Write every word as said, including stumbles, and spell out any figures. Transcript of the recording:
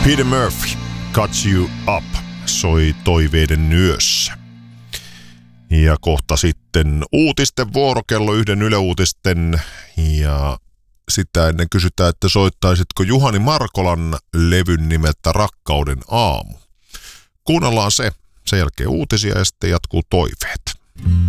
Peter Murphy, Cut You Up, soi toiveiden yössä. Ja kohta sitten uutisten vuorokello, yhden Yle Uutisten. Ja sitä ennen kysytään, että soittaisitko Juhani Markolan levyn nimeltä Rakkauden aamu. Kuunnellaan se, sen jälkeen uutisia ja sitten jatkuu toiveet.